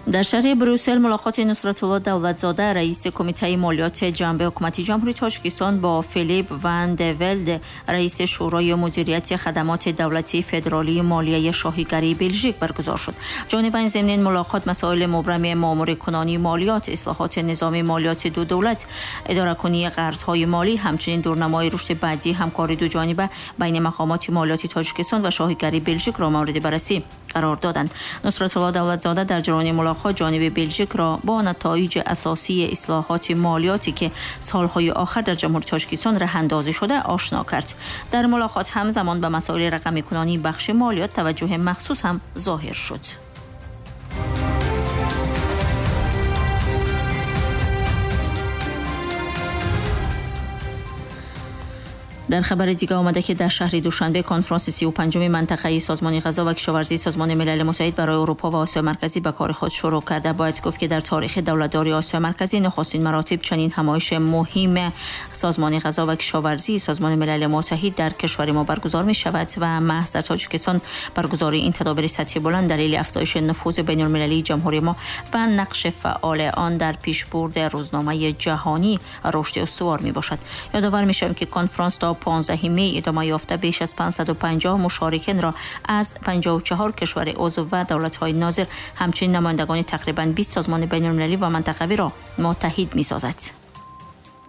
در شهر بروسل ملاقات نصرت الله دولتزاده رئیس کمیته مالیات جنبه حکومتی جمهوری تاجیکستان با فیلیپ وان دولد رئیس شورای مدیریت خدمات دولتی فدرالی مالیه شاهیگری بلژیک برگزار شد. جانبین ضمن ملاقات مسائل مبرم مامور کنانی مالیات، اصلاحات نظام مالیات دو دولت، اداره کنی قرض‌های مالی، همچنین دورنمای رشد بعدی همکاری دو جانبه بین مقامات مالیاتی تاجیکستان و شاهیگری بلژیک را مورد بررسی قرار دادند. نصرت الله دولتزاده در جریان ملاقات جانب بلژیک را با نتایج اساسی اصلاحات مالیاتی که سالهای آخر در جمهوری تاجیکستان راه اندازی شده آشنا کرد. در ملاقات همزمان به مسائل رقمی کنانی بخش مالیات توجه مخصوص هم ظاهر شد. در خبر دیگه آمده که در شهر دوشنبه کنفرانس 35 منطقه‌ای سازمان غذا و کشاورزی سازمان ملل متحد برای اروپا و آسیا مرکزی به کار خود شروع کرده. باید گفت که در تاریخ دولتداری آسیا مرکزی نخستین مراتب چنین همایش مهم سازمان غذا و کشاورزی سازمان ملل متحد در کشور ما برگزار می شود و محض در تاجیکستان برگزاری این تدابیر سطحی بلند دلیل افزایش نفوذ بین المللی جمهوری ما و نقش فعال آن در پیشبرد روزنامه جهانی رشد استوار می باشد. یادآور می شویم که کنفرانس تا 15 می ادامه یافته بیش از 550 مشارکین را از 54 کشور عضو و دولت‌های ناظر همچنین نمایندگان تقریباً 20 سازمان بین‌المللی و منطقوی را متحد می‌سازد.